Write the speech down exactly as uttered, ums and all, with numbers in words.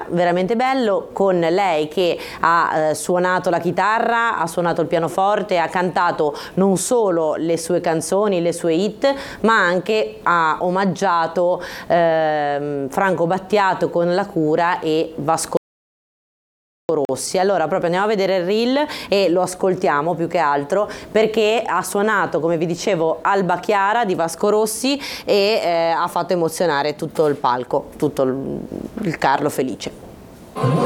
veramente bello, con lei che ha eh, suonato la chitarra, ha suonato il pianoforte, ha cantato non solo le sue canzoni, le sue hit, ma anche ha omaggiato eh, Franco Battiato con La cura e Vasco Rossi. Allora proprio andiamo a vedere il reel e lo ascoltiamo più che altro, perché ha suonato, come vi dicevo, Alba Chiara di Vasco Rossi e eh, ha fatto emozionare tutto il palco, tutto il, il Carlo Felice.